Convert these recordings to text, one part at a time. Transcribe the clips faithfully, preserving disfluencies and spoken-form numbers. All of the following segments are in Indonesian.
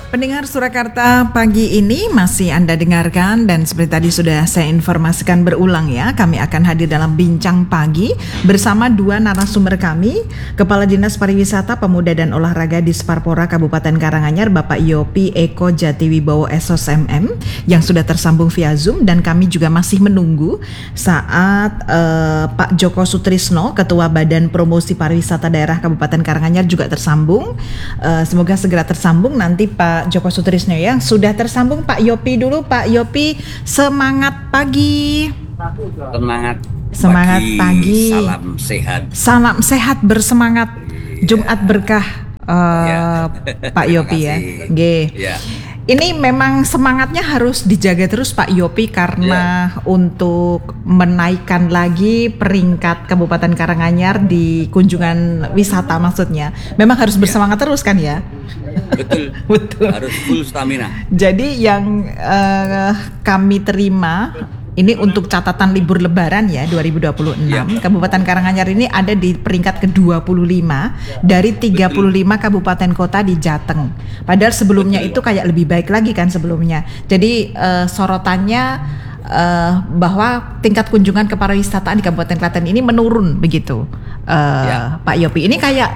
Pendengar Surakarta pagi ini masih Anda dengarkan dan seperti tadi sudah saya informasikan berulang ya, kami akan hadir dalam Bincang Pagi bersama dua narasumber kami, Kepala Dinas Pariwisata, Pemuda dan Olahraga di Sparpora Kabupaten Karanganyar, Bapak Yopi Eko Jatiwibowo S O S M M yang sudah tersambung via Zoom, dan kami juga masih menunggu saat uh, Pak Joko Sutrisno, Ketua Badan Promosi Pariwisata Daerah Kabupaten Karanganyar juga tersambung. Uh, semoga segera tersambung nanti Pak Joko Sutrisno ya. Sudah tersambung Pak Yopi dulu. Pak Yopi, semangat pagi. Semangat Semangat pagi. pagi. Salam sehat. Salam sehat bersemangat. Jumat berkah uh, ya. Pak Yopi ya. G. Ya. Ini memang semangatnya harus dijaga terus Pak Yopi karena ya. Untuk menaikkan lagi peringkat Kabupaten Karanganyar di kunjungan wisata maksudnya. Memang harus bersemangat ya. Terus kan ya? Betul. Betul. Harus full stamina. Jadi yang uh, kami terima ini untuk catatan libur lebaran ya dua ribu dua puluh enam, ya. Kabupaten Karanganyar ini ada di peringkat ke dua puluh lima dari tiga puluh lima Betul. Kabupaten kota di Jateng. Padahal sebelumnya Betul. Itu kayak lebih baik lagi kan sebelumnya. Jadi uh, sorotannya uh, bahwa tingkat kunjungan ke pariwisataan di Kabupaten Klaten ini menurun begitu, uh, ya. Pak Yopi. Ini kayak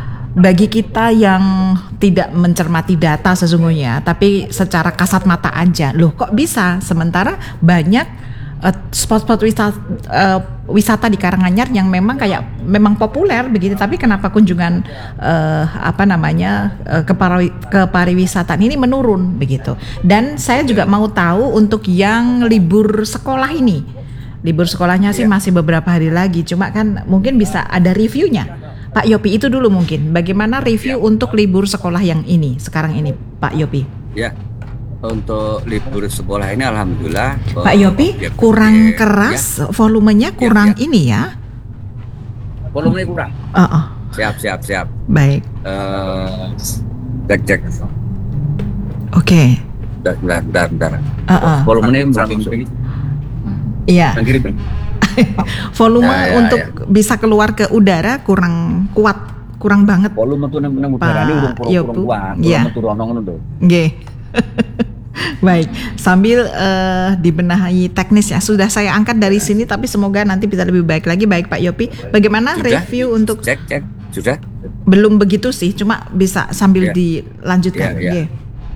bagi kita yang tidak mencermati data sesungguhnya, tapi secara kasat mata aja, loh kok bisa? Sementara banyak Uh, spot-spot wisata, uh, wisata di Karanganyar yang memang kayak memang populer begitu, tapi kenapa kunjungan uh, apa namanya uh, ke, pari, ke pariwisataan ini menurun begitu? Dan saya juga mau tahu untuk yang libur sekolah ini, libur sekolahnya sih masih beberapa hari lagi, cuma kan mungkin bisa ada reviewnya. Pak Yopi itu dulu mungkin, bagaimana review ya. Untuk libur sekolah yang ini sekarang ini, Pak Yopi? Ya. Untuk libur sekolah ini alhamdulillah Pak Yopi ya, kurang ya, keras ya. Volumenya kurang ya, ya. Ini ya volumenya kurang uh -uh. siap siap siap baik uh, cek cek oke okay. bentar bentar bentar uh -uh. volumenya kurang iya volume ya, ya, untuk ya. Bisa keluar ke udara kurang kuat, kurang banget volume tuh nang udara ini urung kurang kuat ya. Volume turun tuh nggih. Baik, sambil uh, dibenahi teknis ya. Sudah saya angkat dari sini, tapi semoga nanti bisa lebih baik lagi. Baik Pak Yopi, bagaimana sudah? Review untuk cek cek sudah? Belum begitu sih, cuma bisa sambil ya. Dilanjutkan. Ya, ya.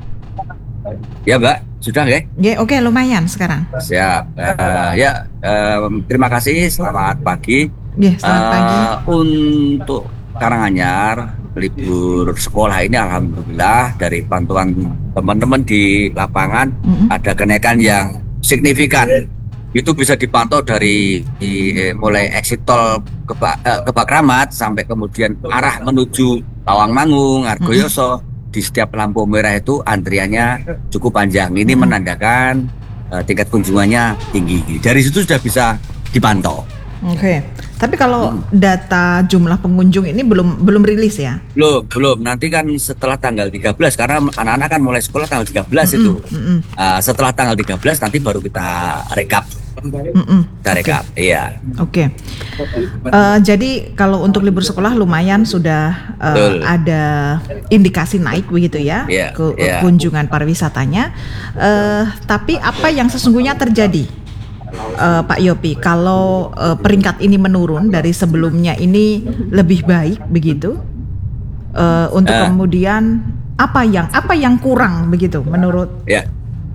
Ya Mbak, sudah ya? Ya, oke, lumayan sekarang. Siap. Uh, ya, um, terima kasih. Selamat pagi. Ya, selamat uh, pagi. Untuk Karanganyar libur sekolah ini alhamdulillah dari pantauan teman-teman di lapangan mm-hmm. ada kenaikan yang signifikan. Itu bisa dipantau dari di, mulai exit tol ke, eh, ke Bakramat sampai kemudian arah menuju Tawangmangu, Argoyoso. Mm-hmm. Di setiap lampu merah itu antriannya cukup panjang. Ini mm-hmm. menandakan eh, tingkat kunjungannya tinggi. Dari situ sudah bisa dipantau. Oke, okay. Tapi kalau hmm. data jumlah pengunjung ini belum belum rilis ya? Belum, belum. Nanti kan setelah tanggal tiga belas, karena anak-anak kan mulai sekolah tanggal tiga belas mm-mm, itu. Mm-mm. Uh, setelah tanggal tiga belas nanti baru kita rekap. Mm-mm. Kita rekap, okay. Iya. Oke. Okay. Uh, jadi kalau untuk libur sekolah lumayan sudah uh, ada indikasi naik begitu ya, yeah, ke yeah. kunjungan pariwisatanya. Uh, tapi apa yang sesungguhnya terjadi? Uh, Pak Yopi, kalau uh, peringkat ini menurun dari sebelumnya ini lebih baik begitu, uh, untuk uh, kemudian apa yang apa yang kurang begitu menurut ya.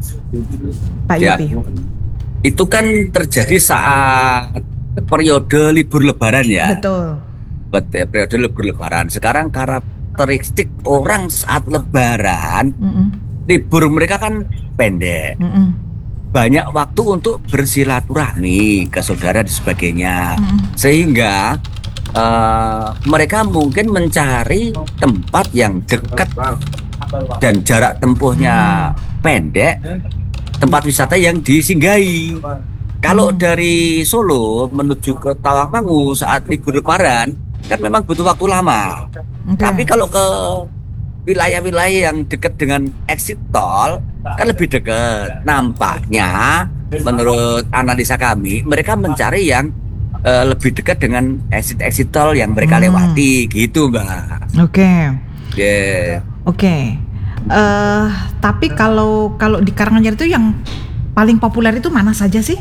Pak ya. Yopi? Itu kan terjadi saat periode libur Lebaran ya. Betul. Betul, periode libur Lebaran. Sekarang karakteristik orang saat Lebaran, mm-mm. libur mereka kan pendek. Mm-mm. Banyak waktu untuk bersilaturahmi ke saudara dan sebagainya, hmm. sehingga uh, mereka mungkin mencari tempat yang dekat dan jarak tempuhnya hmm. pendek, tempat wisata yang disinggahi. Kalau hmm. dari Solo menuju ke Tawangmangu saat libur Lebaran kan memang butuh waktu lama. Okay. Tapi kalau ke wilayah-wilayah yang dekat dengan exit tol kan lebih dekat. Nampaknya menurut analisa kami mereka mencari yang uh, lebih dekat dengan exit-exit tol yang mereka hmm. lewati gitu Mbak. Oke. Okay. Yeah. Oke. Okay. Uh, tapi kalau kalau di Karanganyar itu yang paling populer itu mana saja sih?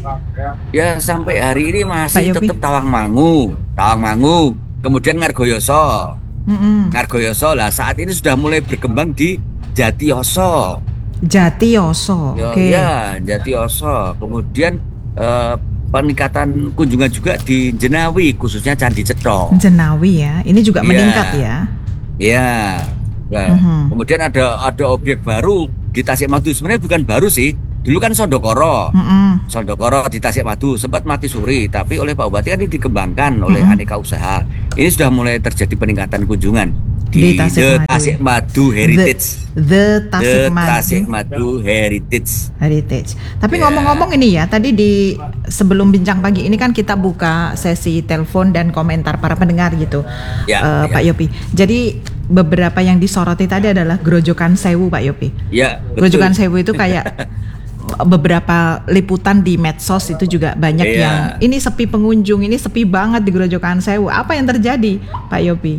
Ya sampai hari ini masih tetap Tawangmangu, Tawangmangu, kemudian Ngargoyoso, mm-hmm. Ngargoyoso lah saat ini sudah mulai berkembang di Jatiyoso. Jatiyoso, oke. Okay. Ya, Jatiyoso. Kemudian uh, peningkatan kunjungan juga di Jenawi, khususnya Candi Cetro. Jenawi ya, ini juga ya. meningkat ya? Ya. Nah, mm-hmm. Kemudian ada ada objek baru di Tasikmalaya, sebenarnya bukan baru sih. Dulu kan Sondokoro, mm-hmm. Sondokoro di Tasikmalaya sempat mati suri, tapi oleh Pak Bupati kan ini dikembangkan oleh mm-hmm. aneka usaha. Ini sudah mulai terjadi peningkatan kunjungan di, di The Tasikmadu Heritage. The, the Tasikmadu. Tasikmadu Heritage. Heritage. Tapi yeah. ngomong-ngomong ini ya, tadi di sebelum bincang pagi ini kan kita buka sesi telepon dan komentar para pendengar gitu, yeah, uh, yeah. Pak Yopi. Jadi beberapa yang disoroti tadi adalah Grojogan Sewu, Pak Yopi. Ya. Yeah, Grojogan Sewu itu kayak beberapa liputan di medsos itu juga banyak yeah. yang ini sepi pengunjung, ini sepi banget di Grojogan Sewu. Apa yang terjadi, Pak Yopi?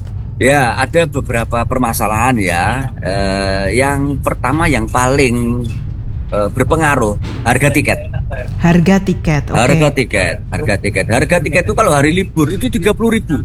Ya, ada beberapa permasalahan ya. Eh, yang pertama yang paling eh, berpengaruh harga tiket. Harga tiket. Okay. Harga tiket, harga tiket, harga tiket itu kalau hari libur itu tiga puluh ribu.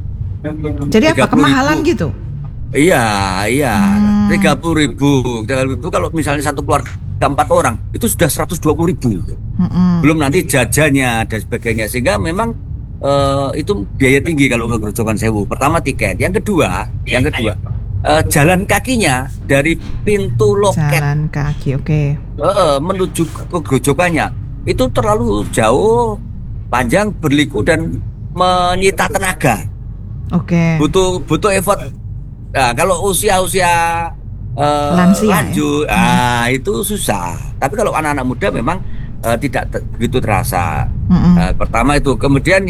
Jadi apa kemahalan ribu. Gitu? Iya, iya, tiga puluh ribu. Itu kalau misalnya satu keluarga empat orang itu sudah seratus dua puluh ribu. Hmm. Belum nanti jajannya dan sebagainya, sehingga memang Uh, itu biaya tinggi kalau ke Grojogan Sewu. Pertama tiket, yang kedua, yang kedua uh, jalan kakinya dari pintu loket. Jalan kaki, oke. Okay. Uh, menuju ke Grojogannya itu terlalu jauh, panjang, berliku dan menyita tenaga. Oke. Okay. Butuh butuh effort. Nah, kalau usia-usia uh, lansia, lanjut, ya? ah hmm. itu susah. Tapi kalau anak-anak muda memang Uh, tidak te- begitu terasa. Mm-hmm. Uh, pertama itu, kemudian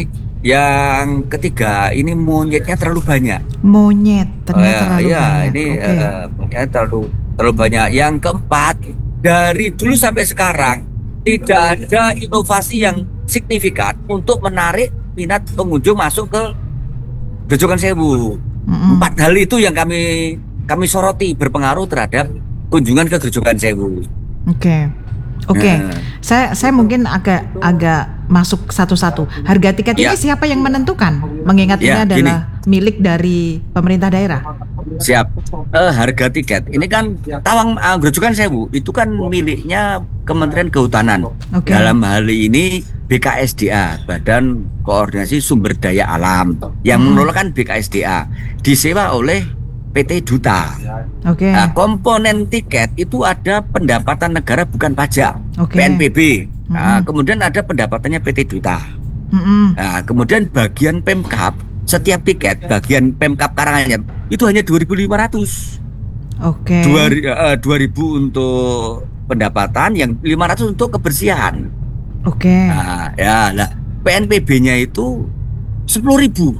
yang ketiga ini monyetnya terlalu banyak. Monyet ternyata uh, terlalu ya, banyak. Ini okay. uh, monyet terlalu terlalu banyak. Yang keempat, dari dulu sampai sekarang tidak ada inovasi yang signifikan untuk menarik minat pengunjung masuk ke Grojogan Sewu. Mm-hmm. Empat hal itu yang kami kami soroti berpengaruh terhadap kunjungan ke Grojogan Sewu. Oke. Okay. Oke, okay. nah. saya saya mungkin agak agak masuk satu-satu. Harga tiket ya. Ini siapa yang menentukan? Mengingat ya, ini adalah gini. milik dari pemerintah daerah. Siap. Uh, harga tiket ini kan Tawang uh, Grojogan Sewu itu kan miliknya Kementerian Kehutanan. Okay. Dalam hal ini B K S D A, Badan Koordinasi Sumber Daya Alam, yang hmm. menolakkan B K S D A disewa oleh P T Duta. Oke. Okay. Nah, komponen tiket itu ada pendapatan negara bukan pajak, okay. P N P B. Mm-hmm. Nah, kemudian ada pendapatannya P T Duta. Mm-hmm. Nah, kemudian bagian Pemkab setiap tiket, bagian Pemkab Karanganyar itu hanya dua ribu lima ratus. Oke. Okay. dua ribu untuk pendapatan, yang lima ratus untuk kebersihan. Oke. Okay. Nah, ya, lah P N P B-nya itu sepuluh ribu.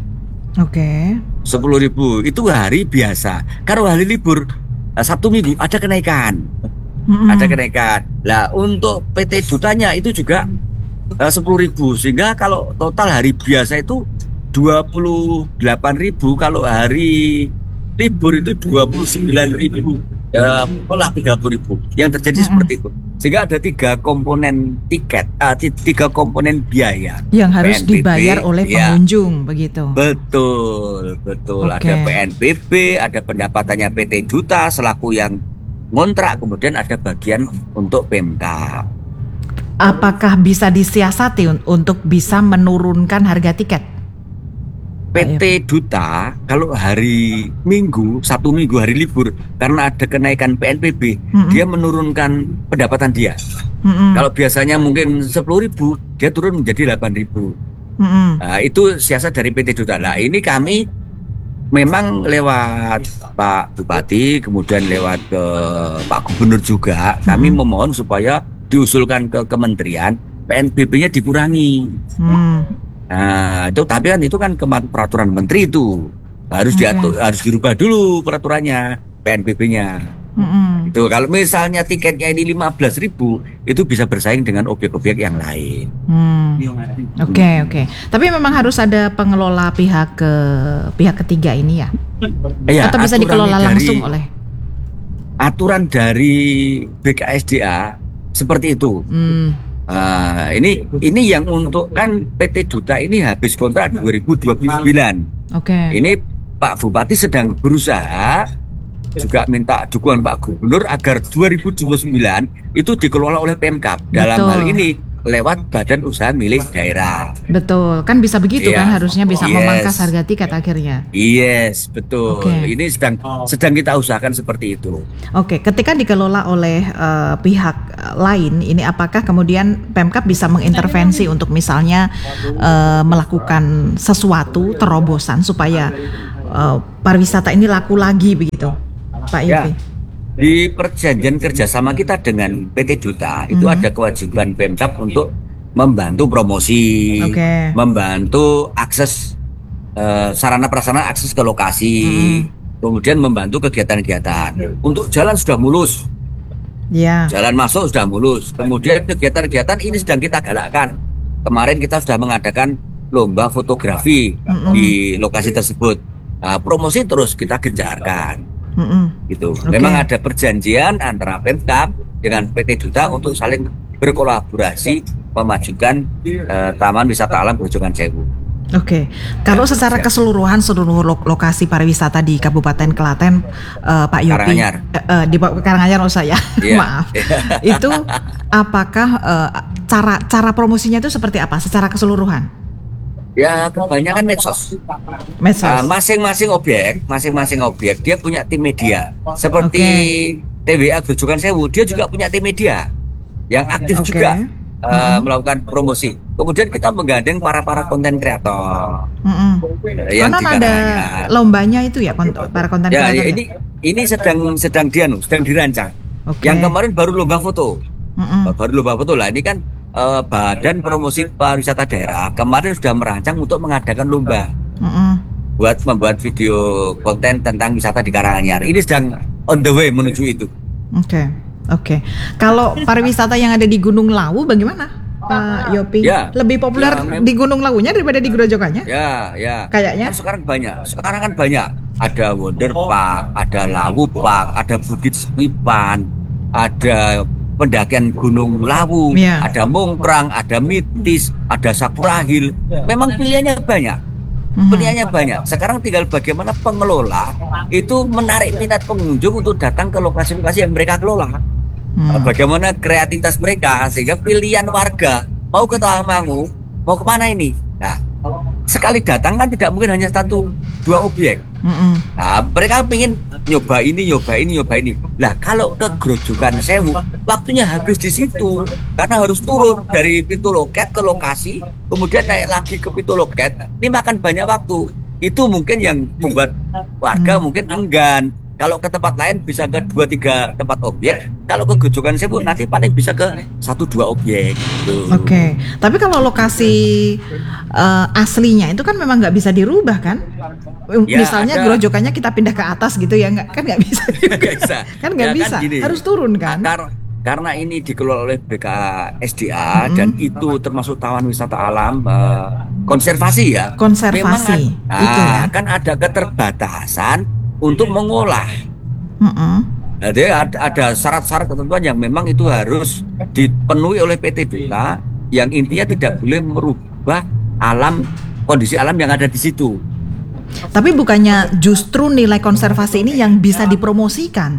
Oke. Okay. sepuluh ribu itu hari biasa. Kalau hari libur Sabtu Minggu ada kenaikan. Mm-hmm. Ada kenaikan. Lah untuk P T Dutanya itu juga uh, sepuluh ribu, sehingga kalau total hari biasa itu dua puluh delapan ribu, kalau hari libur itu dua puluh sembilan ribu. Ya, pola tiga puluh ribu. Yang terjadi mm-hmm. seperti itu. Sehingga ada tiga komponen tiket, uh, tiga komponen biaya yang harus P N P B, dibayar oleh pengunjung, ya. Begitu. Betul, betul. Okay. Ada P N P B, ada pendapatannya P T Duta selaku yang ngontrak, kemudian ada bagian untuk Pemkab. Apakah bisa disiasati un- untuk bisa menurunkan harga tiket? P T Duta kalau hari Minggu, Sabtu Minggu hari libur, karena ada kenaikan P N P B, mm-hmm. dia menurunkan pendapatan dia. Mm-hmm. Kalau biasanya mungkin sepuluh ribu, dia turun menjadi delapan ribu. Mm-hmm. Nah, itu siasat dari P T Duta. Nah, ini kami memang lewat Pak Bupati, kemudian lewat ke Pak Gubernur juga, mm-hmm. kami memohon supaya diusulkan ke kementerian P N P B-nya dikurangi. Mm. Nah, itu tapi kan itu kan peraturan menteri itu harus okay. diatur, harus dirubah dulu peraturannya P N P B-nya. Mm-hmm. Itu kalau misalnya tiketnya ini lima belas ribu, itu bisa bersaing dengan objek-objek yang lain. Hmm. Oke okay, oke. Okay. Tapi memang harus ada pengelola pihak ke pihak ketiga ini ya? Ya, atau bisa dikelola dari, langsung oleh? aturan dari B K S D A seperti itu. Hmm. Uh, ini ini yang untuk kan P T Duta ini habis kontrak dua ribu dua puluh sembilan. Oke. Okay. Ini Pak Bupati sedang berusaha juga minta dukungan Pak Gubernur agar dua ribu dua puluh sembilan itu dikelola oleh Pemkab. Dalam Betul. hal ini lewat badan usaha milik daerah. Betul, kan bisa begitu ya. kan harusnya bisa yes. memangkas harga tiket akhirnya. Yes, betul. Okay. Ini sedang sedang kita usahakan seperti itu. Oke, okay. ketika dikelola oleh uh, pihak lain, ini apakah kemudian Pemkab bisa mengintervensi untuk misalnya uh, melakukan sesuatu terobosan supaya uh, pariwisata ini laku lagi begitu, Pak Yopi? Ya. Di perjanjian kerjasama kita dengan P T Duta itu hmm. ada kewajiban Pemkab untuk membantu promosi, okay. membantu akses uh, sarana prasarana akses ke lokasi, hmm. kemudian membantu kegiatan-kegiatan. Untuk jalan sudah mulus, yeah. jalan masuk sudah mulus. Kemudian kegiatan-kegiatan ini sedang kita galakkan. Kemarin kita sudah mengadakan lomba fotografi hmm. di lokasi tersebut. Nah, promosi terus kita gencarkan. Mm-hmm. Gitu. Okay. Memang ada perjanjian antara Pemkab dengan P T Duta untuk saling berkolaborasi memajukan uh, Taman Wisata Alam Grojogan Sewu. Oke, okay. kalau ya, secara ya. keseluruhan seluruh lo- lokasi pariwisata di Kabupaten Klaten, uh, Pak Yopi, Karanganyar, uh, uh, di Karanganyar loh saya, yeah. maaf, itu apakah uh, cara cara promosinya itu seperti apa? Secara keseluruhan? Ya kebanyakan medsos. Medsos. Uh, masing-masing objek, masing-masing objek dia punya tim media. Seperti okay. T W A Grojogan Sewu, dia juga punya tim media yang aktif okay. juga uh, mm-hmm. melakukan promosi. Kemudian kita menggandeng para para konten kreator. Mm-hmm. Yang Karena ada lombanya itu ya para konten ya, kreator. Ya, ini ini sedang sedang dianu, sedang dirancang. Okay. Yang kemarin baru lomba foto. Mm-hmm. Baru lomba foto lah. Ini kan Uh, Badan Promosi Pariwisata Daerah kemarin sudah merancang untuk mengadakan lomba mm-hmm. buat membuat video konten tentang wisata di Karanganyar. Ini sedang on the way menuju itu. Oke, okay. oke. Okay. Kalau pariwisata yang ada di Gunung Lawu bagaimana, Pak Yopi? Ya, lebih populer ya, mem- di Gunung Lawunya daripada di Grojogannya? Ya, ya. Kayaknya. Kan sekarang banyak. Sekarang kan banyak. Ada Wonder Park, ada Lawu Park, ada Bukit Swipan, ada pendakian Gunung Lawu, yeah. ada Mongkrang, ada Mitis, ada Sakura Hill. Memang pilihannya banyak, mm-hmm. pilihannya banyak. Sekarang tinggal bagaimana pengelola itu menarik minat pengunjung untuk datang ke lokasi-lokasi yang mereka kelola. Mm. Bagaimana kreativitas mereka sehingga pilihan warga mau ke Tawamangu, mau kemana ini? Nah, sekali datang kan tidak mungkin hanya satu dua objek. Mm-hmm. Nah, mereka ingin nyoba ini, nyoba ini, nyoba ini. Lah, kalau ke Grojogan Sewu, waktunya habis di situ karena harus turun dari pintu loket ke lokasi, kemudian naik lagi ke pintu loket. Ini makan banyak waktu. Itu mungkin yang membuat warga mm. mungkin enggan. Kalau ke tempat lain bisa ke dua tiga tempat objek. Kalau ke Grojogan Sewu nanti paling bisa ke satu dua objek. Gitu. Oke, okay. Tapi kalau lokasi uh, aslinya itu kan memang nggak bisa dirubah kan? Ya, misalnya ada, grojokannya kita pindah ke atas gitu ya, nggak kan nggak bisa. Gak bisa. Kan nggak ya, bisa. Kan gini, harus turun kan? Kar- karena ini dikelola oleh B K S D A mm-hmm. dan itu termasuk Taman Wisata Alam uh, konservasi ya. Konservasi. Memang, itu nah, ya. Kan ada keterbatasan untuk mengolah. Mm-hmm. Jadi ada, ada syarat-syarat ketentuan yang memang itu harus dipenuhi oleh P T Duta, yang intinya tidak boleh merubah alam, kondisi alam yang ada di situ. Tapi bukannya justru nilai konservasi ini yang bisa dipromosikan?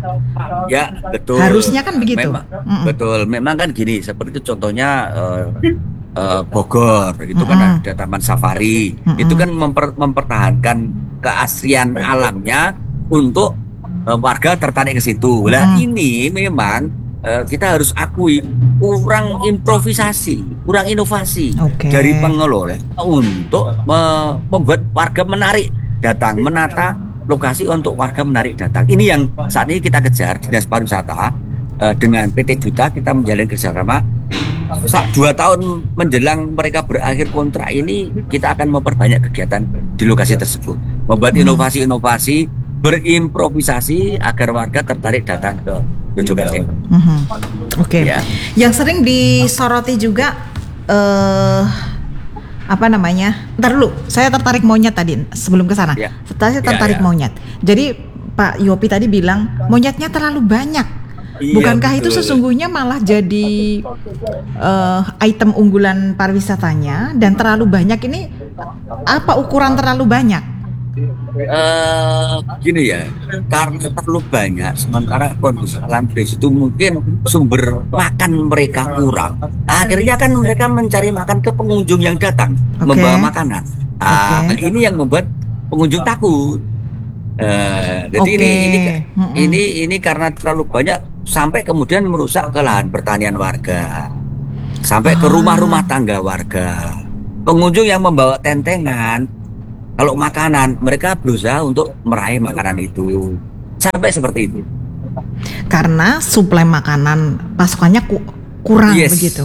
Ya betul. Harusnya kan begitu. Memang, betul. Memang kan gini, seperti itu contohnya uh, uh, Bogor, itu mm-hmm. kan ada Taman Safari, mm-hmm. itu kan memper, mempertahankan keaslian alamnya untuk uh, warga tertarik ke situ. Lah mm-hmm. ini memang uh, kita harus akui kurang improvisasi, kurang inovasi okay. dari pengelola untuk me- membuat warga menarik datang, menata lokasi untuk warga menarik datang. Ini yang saat ini kita kejar Dinas Pariwisata uh, dengan P T Duta. Kita menjalin kerjasama. Saat dua tahun menjelang mereka berakhir kontrak ini, kita akan memperbanyak kegiatan di lokasi tersebut, membuat hmm. inovasi-inovasi, berimprovisasi agar warga tertarik datang ke Grojogan Sewu. Mm-hmm. Oke. Okay. Ya. Yang sering disoroti juga uh, apa namanya? Ntar dulu, saya tertarik monyet tadi sebelum ke sana. Ya. Saya tertarik ya, ya. monyet. Jadi Pak Yopi tadi bilang monyetnya terlalu banyak. Iya, Bukankah itu betul. sesungguhnya malah jadi uh, item unggulan pariwisatanya, dan terlalu banyak ini apa ukuran terlalu banyak? Eh, gini ya, karena terlalu banyak, sementara kondisi alam di situ mungkin sumber makan mereka kurang. Akhirnya kan mereka mencari makan ke pengunjung yang datang, Oke. membawa makanan. Ah, Oke. ini yang membuat pengunjung takut. Eh, jadi Oke. ini ini Mm-mm. ini ini karena terlalu banyak sampai kemudian merusak ke lahan pertanian warga, sampai ke Ah. rumah-rumah tangga warga. Pengunjung yang membawa tentengan, kalau makanan mereka berusaha untuk meraih makanan itu, sampai seperti itu. Karena suplai makanan pasukannya ku- kurang Yes, begitu.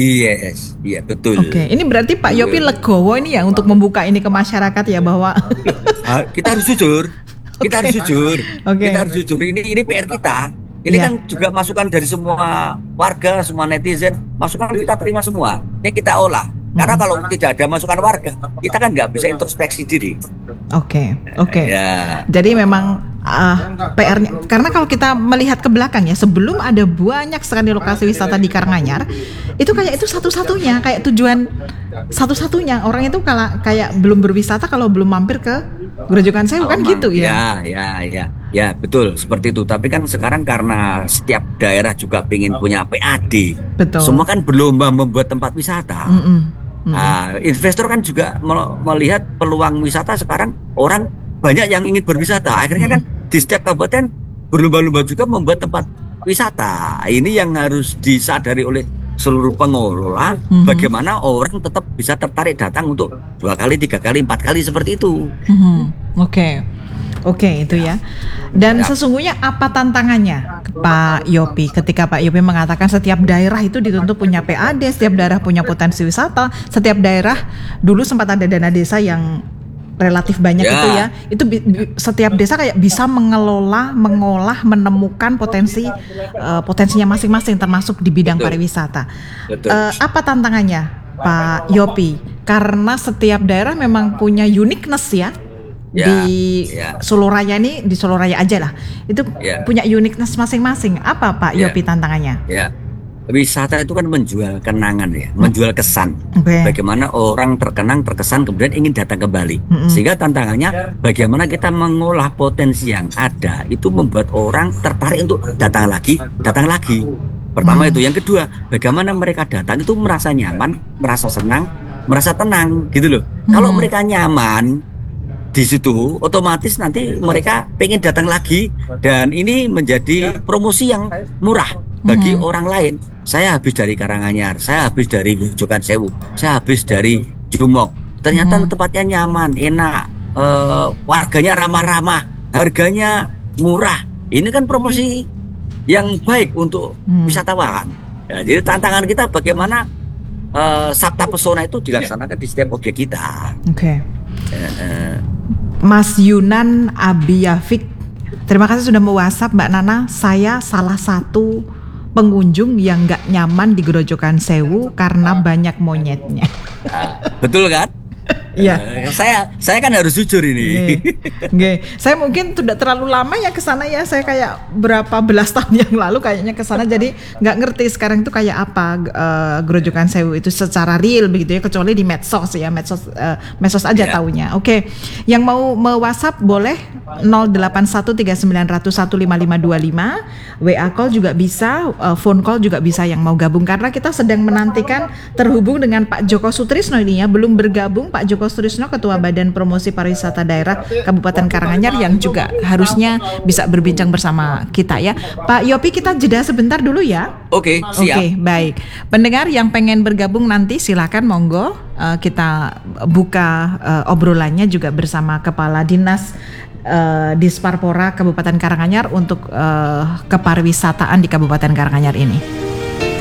yes, iya betul. Oke, ini berarti Pak Yopi legowo ini ya untuk membuka ini ke masyarakat ya, bahwa Ah, kita harus jujur, kita harus jujur, Oke. kita harus jujur. Ini ini P R kita. Ini Iya. kan juga masukan dari semua warga, semua netizen. Masukan kita terima semua. Ini kita olah. Karena Hmm. kalau tidak ada masukan warga, kita kan nggak bisa introspeksi diri. Oke, oke. Ya. Jadi memang uh, P R-nya, karena kalau kita melihat ke belakang ya, sebelum ada banyak sekali lokasi wisata di Karanganyar, itu kayak itu satu-satunya, kayak tujuan satu-satunya orang itu kalau kayak belum berwisata kalau belum mampir ke Grojogan Sewu kan gitu ya. Ya, ya, ya, ya, betul seperti itu. Tapi kan sekarang karena setiap daerah juga ingin punya P A D, Betul. semua kan berlomba membuat tempat wisata. Mm-mm. Mm-mm. Nah, investor kan juga mel- melihat peluang wisata sekarang, orang banyak yang ingin berwisata. Akhirnya kan di setiap kabupaten berlomba-lomba juga membuat tempat wisata. Ini yang harus disadari oleh seluruh pengelola, Mhm. bagaimana orang tetap bisa tertarik datang untuk dua kali, tiga kali, empat kali seperti itu. Mhm. Oke, oke itu ya. Dan Ya. sesungguhnya apa tantangannya, Pak Yopi, ketika Pak Yopi mengatakan setiap daerah itu dituntut punya P A D, setiap daerah punya potensi wisata, setiap daerah dulu sempat ada dana desa yang relatif banyak Ya. itu ya, itu bi- bi- setiap desa kayak bisa mengelola, mengolah, menemukan potensi eh, potensinya masing-masing termasuk di bidang Betul. pariwisata. Betul. Eh, apa tantangannya, Pak Yopi? Karena setiap daerah memang punya uniqueness ya. Ya, Di ya. Solo Raya ini, di Solo Raya aja lah, itu Ya. punya uniqueness masing-masing. Apa Pak Ya. Yopi tantangannya? Ya, wisata itu kan menjual kenangan ya, menjual kesan. Oke. Bagaimana orang terkenang, terkesan, kemudian ingin datang kembali. Mm-mm. Sehingga tantangannya bagaimana kita mengolah potensi yang ada, itu membuat orang tertarik untuk datang lagi, datang lagi. Pertama Hmm. itu, yang kedua, bagaimana mereka datang itu merasa nyaman, merasa senang, merasa tenang, gitu loh. Kalau Hmm. mereka nyaman di situ, otomatis nanti mereka pengen datang lagi, dan ini menjadi promosi yang murah bagi Mhm. orang lain. Saya habis dari Karanganyar, saya habis dari Grojogan Sewu, saya habis dari Jumok. Ternyata Mhm. tempatnya nyaman, enak, eh, warganya ramah-ramah, harganya murah. Ini kan promosi yang baik untuk Hmm. wisatawan. Ya, jadi tantangan kita bagaimana eh, sabta pesona itu dilaksanakan di setiap objek kita. Oke. Eh, eh, Mas Yunan Abiyafik, terima kasih sudah me-WhatsApp Mbak Nana. Saya salah satu pengunjung yang nggak nyaman di Grojogan Sewu karena banyak monyetnya. betul kan? Iya. Eh, saya saya kan harus jujur ini. Oke, saya mungkin tidak terlalu lama ya ke sana ya. Saya kayak berapa belas tahun yang lalu kayaknya ke sana, jadi nggak ngerti sekarang itu kayak apa eh, Grojogan Sewu itu secara real begitu ya, kecuali di medsos ya, medsos eh, medsos aja Ya. taunya. Oke, yang mau me-WhatsApp boleh nol delapan satu tiga sembilan nol satu lima lima dua lima, W A call juga bisa, eh, phone call juga bisa yang mau gabung, karena kita sedang menantikan terhubung dengan Pak Joko Sutrisno ini ya, belum bergabung Pak Joko Sutrisno, Ketua Badan Promosi Pariwisata Daerah Kabupaten Karanganyar, yang juga harusnya bisa berbincang bersama kita ya. Pak Yopi, kita jeda sebentar dulu ya. Oke, Oke, siap. baik. Pendengar yang pengen bergabung nanti silakan monggo, eh, kita buka eh, obrolannya juga bersama Kepala Dinas eh, Disparpora Kabupaten Karanganyar untuk eh, kepariwisataan di Kabupaten Karanganyar ini.